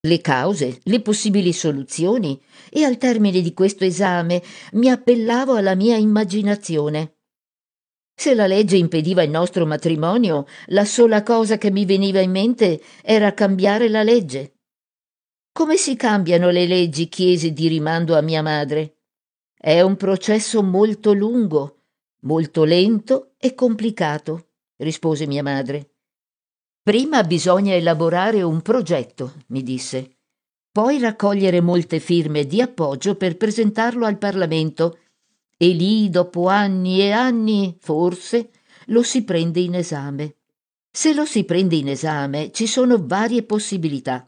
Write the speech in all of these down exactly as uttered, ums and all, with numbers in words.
le cause, le possibili soluzioni, e al termine di questo esame mi appellavo alla mia immaginazione. Se la legge impediva il nostro matrimonio, la sola cosa che mi veniva in mente era cambiare la legge. Come si cambiano le leggi? Chiesi di rimando a mia madre. È un processo molto lungo, molto lento e complicato, rispose mia madre. Prima bisogna elaborare un progetto, mi disse, poi raccogliere molte firme di appoggio per presentarlo al Parlamento e lì, dopo anni e anni, forse, lo si prende in esame. Se lo si prende in esame ci sono varie possibilità.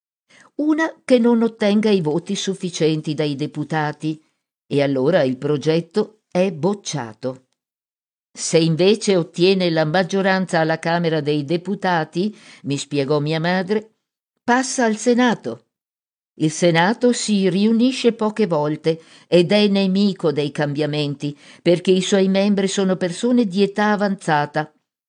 Una che non ottenga i voti sufficienti dai deputati e allora il progetto è bocciato. Se invece ottiene la maggioranza alla Camera dei Deputati, mi spiegò mia madre, passa al Senato. Il Senato si riunisce poche volte ed è nemico dei cambiamenti perché i suoi membri sono persone di età avanzata.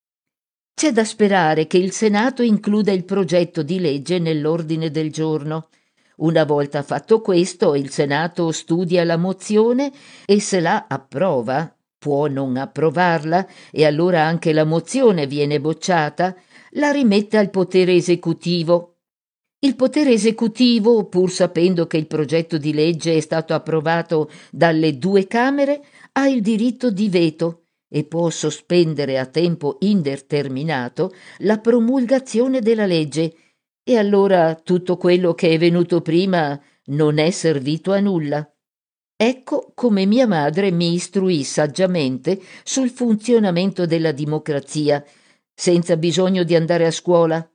C'è da sperare che il Senato includa il progetto di legge nell'ordine del giorno. Una volta fatto questo, il Senato studia la mozione e se la approva, può non approvarla e allora anche la mozione viene bocciata, la rimette al potere esecutivo. Il potere esecutivo, pur sapendo che il progetto di legge è stato approvato dalle due Camere, ha il diritto di veto e può sospendere a tempo indeterminato la promulgazione della legge, e allora tutto quello che è venuto prima non è servito a nulla. Ecco come mia madre mi istruì saggiamente sul funzionamento della democrazia, senza bisogno di andare a scuola.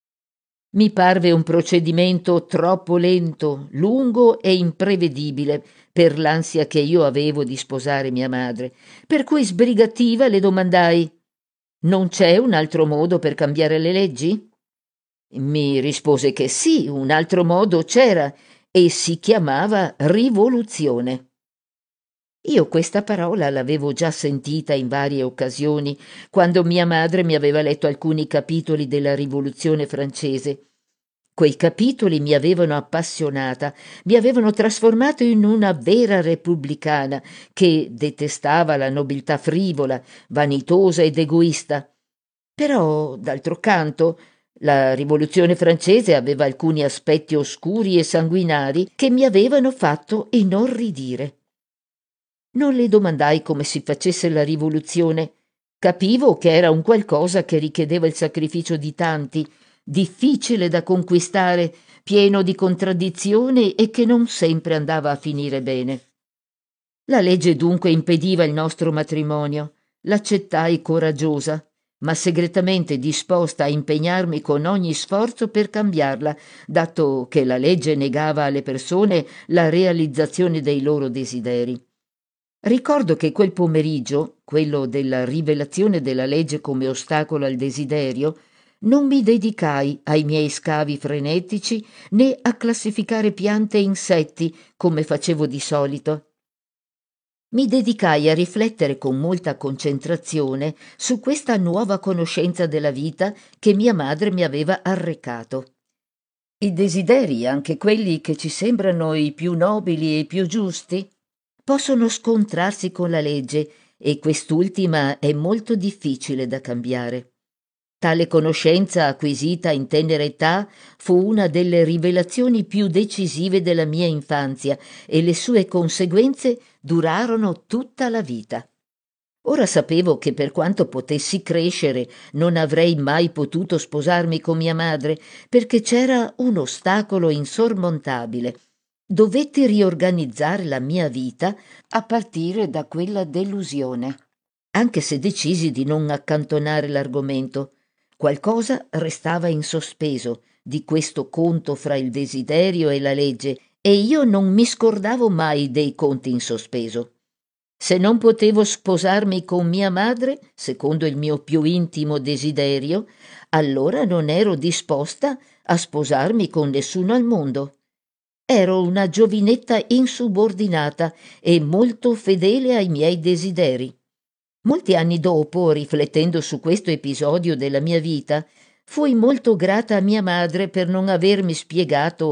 Mi parve un procedimento troppo lento, lungo e imprevedibile per l'ansia che io avevo di sposare mia madre, per cui sbrigativa le domandai: «Non c'è un altro modo per cambiare le leggi?» Mi rispose che sì, un altro modo c'era e si chiamava rivoluzione. Io questa parola l'avevo già sentita in varie occasioni, quando mia madre mi aveva letto alcuni capitoli della Rivoluzione francese. Quei capitoli mi avevano appassionata, mi avevano trasformato in una vera repubblicana che detestava la nobiltà frivola, vanitosa ed egoista. Però, d'altro canto, la Rivoluzione francese aveva alcuni aspetti oscuri e sanguinari che mi avevano fatto inorridire. Non le domandai come si facesse la rivoluzione. Capivo che era un qualcosa che richiedeva il sacrificio di tanti, difficile da conquistare, pieno di contraddizioni e che non sempre andava a finire bene. La legge dunque impediva il nostro matrimonio. L'accettai coraggiosa, ma segretamente disposta a impegnarmi con ogni sforzo per cambiarla, dato che la legge negava alle persone la realizzazione dei loro desideri. Ricordo che quel pomeriggio, quello della rivelazione della legge come ostacolo al desiderio, non mi dedicai ai miei scavi frenetici né a classificare piante e insetti come facevo di solito. Mi dedicai a riflettere con molta concentrazione su questa nuova conoscenza della vita che mia madre mi aveva arrecato. I desideri, anche quelli che ci sembrano i più nobili e i più giusti, possono scontrarsi con la legge e quest'ultima è molto difficile da cambiare. Tale conoscenza acquisita in tenera età fu una delle rivelazioni più decisive della mia infanzia e le sue conseguenze durarono tutta la vita. Ora sapevo che per quanto potessi crescere non avrei mai potuto sposarmi con mia madre perché c'era un ostacolo insormontabile. Dovetti riorganizzare la mia vita a partire da quella delusione. Anche se decisi di non accantonare l'argomento, qualcosa restava in sospeso di questo conto fra il desiderio e la legge e io non mi scordavo mai dei conti in sospeso. Se non potevo sposarmi con mia madre, secondo il mio più intimo desiderio, allora non ero disposta a sposarmi con nessuno al mondo. Ero una giovinetta insubordinata e molto fedele ai miei desideri. Molti anni dopo, riflettendo su questo episodio della mia vita, Fui molto grata a mia madre per non avermi spiegato